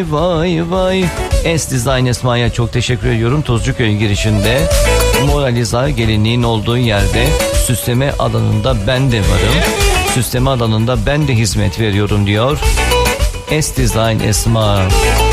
Vay vay. S-Design Esma'ya çok teşekkür ediyorum. Tozcuköy girişinde Moraliza gelinliğin olduğu yerde süsleme alanında ben de varım. Süsleme alanında ben de hizmet veriyorum diyor S-Design Esma.